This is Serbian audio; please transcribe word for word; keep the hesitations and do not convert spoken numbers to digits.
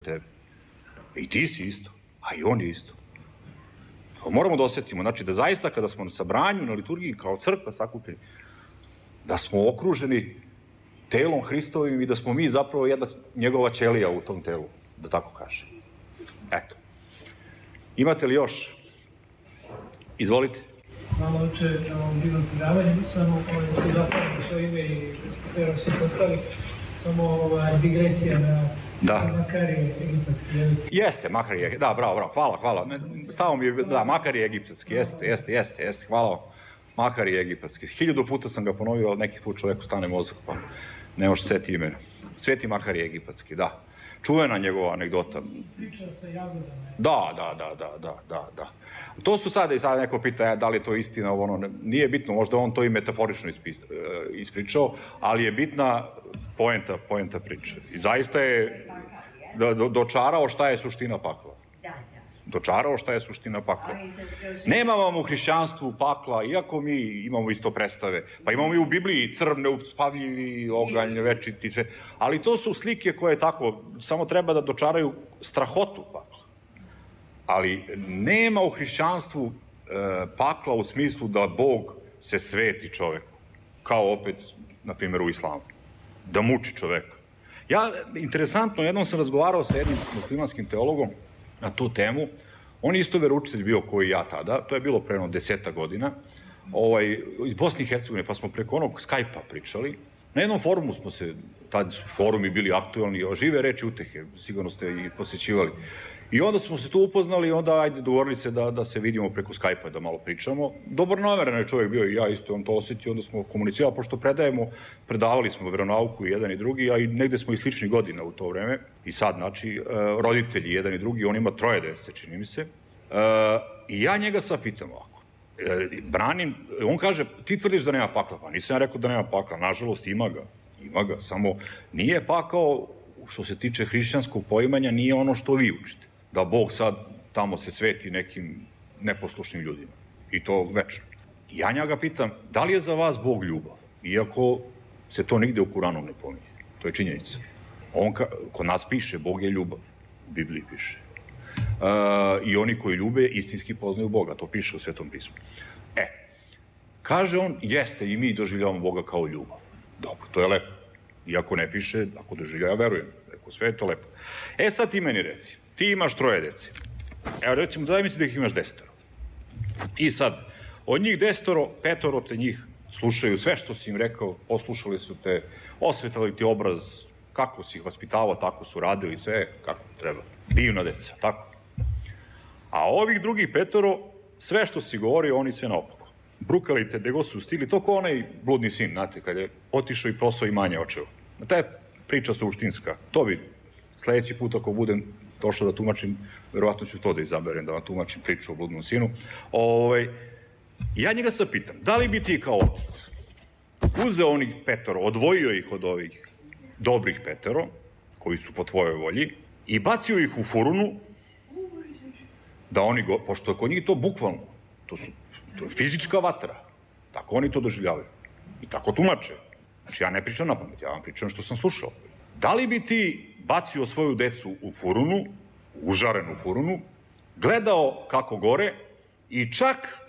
Znate, i ti si isto, a i on je isto. To moramo da osjetimo, znači da zaista kada smo na sabranju, na liturgiji, kao crkva sakupljeni, da smo okruženi telom Hristovim i da smo mi zapravo jedna njegova ćelija u tom telu, da tako kažem. Eto. Imate li još? Izvolite. Malo uče na ovom divnom predavanju, samo da se zapamim to ime i vero svih ostalih, samo digresija na Makarije egipatski. Jeste, Makarije, da, bravo, bravo, hvala, hvala. Stavo mi je, da, Makarije egipatski, jeste, jeste, jeste, jeste, hvala vam. Makarije egipatski. Hiljadu puta sam ga ponovio, ali neki put čoveku stane mozak, pa ne može seti imena. Sveti Makarije egipatski, da. Čuvena njegova anegdota. Priča sa jagodama. Da, da, da, da, da, da, da. To su sada i sada neko pita da li je to istina, ono, nije bitno, možda on to i metaforično ispričao, ali je bitna poenta, poenta priče. I zaista je dočarao šta je suština pakla. Dočarao šta je suština pakla. Nema vam u hrišćanstvu pakla, iako mi imamo isto predstave. Pa imamo i u Bibliji crv, neuspavljivi, oganj, večiti, sve. Ali to su slike koje tako, samo treba da dočaraju strahotu pakla. Ali nema u hrišćanstvu pakla u smislu da Bog se sveti čoveku. Kao opet, na primjer, u islamu. Da muči čoveka. Ja, interesantno, jednom sam razgovarao sa jednim muslimanskim teologom na tu temu. On je isto veroučitelj bio koji i ja tada, to je bilo pre jedno deseta godina, iz Bosne i Hercegovine, pa smo preko onog Skype-a pričali. Na jednom forumu smo se, tada su forumi bili aktualni, žive reči utehe, sigurno ste i posjećivali. I onda smo se tu upoznali i onda, ajde, dogovorili se da se vidimo preko Skype-a, da malo pričamo. Dobronameran je čovjek bio i ja isto, on to osjetio, onda smo komunicirali, pošto predajemo, predavali smo veronauku i jedan i drugi, a i negde smo i slični godina u to vreme. I sad, znači, roditelji jedan i drugi, on ima troje dece, čini mi se. I ja njega sad pitam ovako, branim, on kaže, ti tvrdiš da nema pakla, pa nisam ja rekao da nema pakla, nažalost ima ga, ima ga, samo nije pakao, što se tiče hrišćanskog poimanja, nije ono što vi učite. Da Bog sad tamo se sveti nekim neposlušnim ljudima. I to večno. Ja njega pitam, da li je za vas Bog ljubav? Iako se to nigde u Kuranu ne pominje. To je činjenica. On, kod nas piše, Bog je ljubav. U Bibliji piše. I oni koji ljube istinski poznaju Boga. To piše u Svetom pismu. E, kaže on, jeste i mi doživljavamo Boga kao ljubav. Dobro, to je lepo. Iako ne piše, ako doživlja, ja verujem. Rekao, sve je to lepo. E, sad ti meni reci. Ti imaš troje dece. Evo, recimo, daj mi ti da ih imaš desetoro. I sad, od njih desetoro, petoro te njih slušaju sve što si im rekao, poslušali su te, osvetali ti obraz, kako si ih vaspitavao, tako su radili sve, kako treba. Divna deca, tako? A ovih drugih petoro, sve što si govorio, oni sve naopako. Brukali te, gde god su stigli, to kao onaj bludni sin, znate, kad je otišao i prosao imanje očeva. Ta je priča suštinska. To bi sledeći put, ako budem došao da tumačim, verovatno ću to da izaberem, da vam tumačim priču o bludnom sinu. Ja njega sad pitam, da li bi ti kao otac uzeo onih petoro, odvojio ih od ovih dobrih petoro, koji su po tvojoj volji, i bacio ih u furunu, da oni, pošto je kod njih to bukvalno, to je fizička vatra, tako oni to doživljavaju. I tako tumače. Znači, ja ne pričam na pamet, ja vam pričam što sam slušao. Da li bi ti bacio svoju decu u furunu, užarenu furunu, gledao kako gore i čak